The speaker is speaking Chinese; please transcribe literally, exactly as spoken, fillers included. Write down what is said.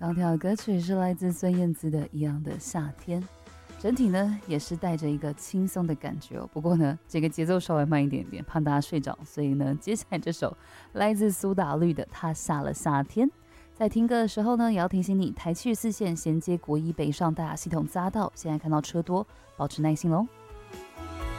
刚听到的歌曲是来自孙燕姿的《一样的夏天》，整体呢也是带着一个轻松的感觉哦。不过呢，这个节奏稍微慢一点点，怕大家睡着，所以呢，接下来这首来自苏打绿的《他下了夏天》。在听歌的时候呢，也要提醒你，台七十四线衔接国一北上大雅系统匝道，现在看到车多，保持耐心喽。